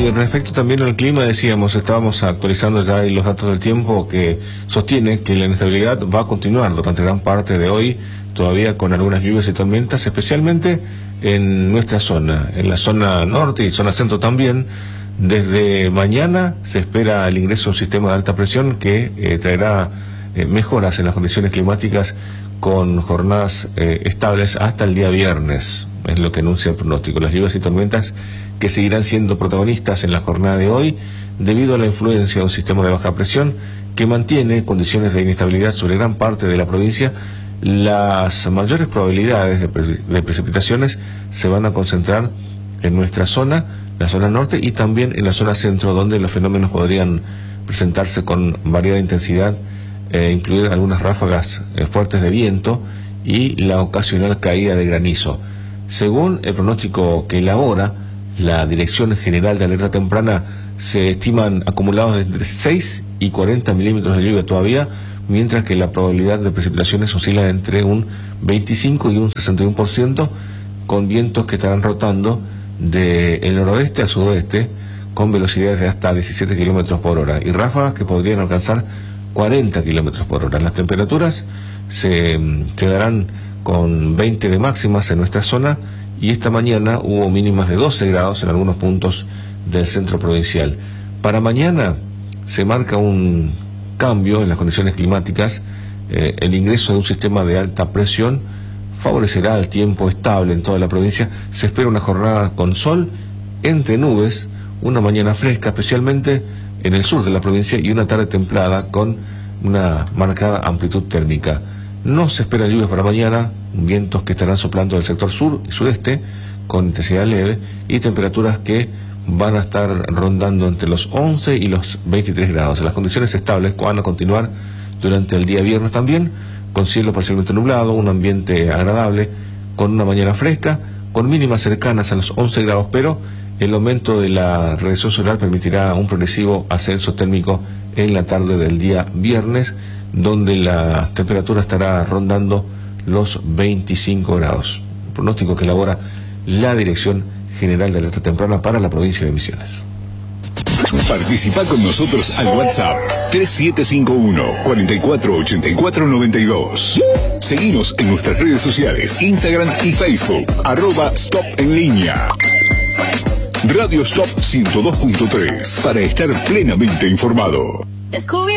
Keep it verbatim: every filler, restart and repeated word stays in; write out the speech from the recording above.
Y respecto también al clima, decíamos, estábamos actualizando ya los datos del tiempo que sostiene que la inestabilidad va a continuar durante gran parte de hoy, todavía con algunas lluvias y tormentas, especialmente en nuestra zona, en la zona norte y zona centro también. Desde mañana se espera el ingreso de un sistema de alta presión que eh, traerá eh, mejoras en las condiciones climáticas con jornadas eh, estables hasta el día viernes, es lo que anuncia el pronóstico. Las lluvias y tormentas que seguirán siendo protagonistas en la jornada de hoy debido a la influencia de un sistema de baja presión que mantiene condiciones de inestabilidad sobre gran parte de la provincia. Las mayores probabilidades de, pre de precipitaciones se van a concentrar en nuestra zona, la zona norte, y también en la zona centro, donde los fenómenos podrían presentarse con variada intensidad, eh, incluir algunas ráfagas eh, fuertes de viento y la ocasional caída de granizo. Según el pronóstico que elabora la Dirección General de Alerta Temprana, se estiman acumulados de entre seis y cuarenta milímetros de lluvia todavía, mientras que la probabilidad de precipitaciones oscila entre un veinticinco y un sesenta y uno por ciento, con vientos que estarán rotando del noroeste al sudoeste con velocidades de hasta diecisiete kilómetros por hora y ráfagas que podrían alcanzar cuarenta kilómetros por hora. Las temperaturas se quedarán con veinte de máximas en nuestra zona, y esta mañana hubo mínimas de doce grados en algunos puntos del centro provincial. Para mañana se marca un cambio en las condiciones climáticas. Eh, el ingreso de un sistema de alta presión favorecerá el tiempo estable en toda la provincia. Se espera una jornada con sol entre nubes, una mañana fresca, especialmente en el sur de la provincia, y una tarde templada con una marcada amplitud térmica. No se esperan lluvias para mañana, vientos que estarán soplando del sector sur y sudeste con intensidad leve y temperaturas que van a estar rondando entre los once y los veintitrés grados. Las condiciones estables van a continuar durante el día viernes también, con cielo parcialmente nublado, un ambiente agradable, con una mañana fresca, con mínimas cercanas a los once grados, pero el aumento de la radiación solar permitirá un progresivo ascenso térmico en la tarde del día viernes, donde la temperatura estará rondando los veinticinco grados. Un pronóstico que elabora la Dirección General de Alerta Temprana para la provincia de Misiones. Participa con nosotros al WhatsApp tres siete cinco uno, cuatro cuatro ocho cuatro nueve dos. Seguinos en nuestras redes sociales, Instagram y Facebook, arroba Stop en línea. Radio Stop ciento dos punto tres, para estar plenamente informado.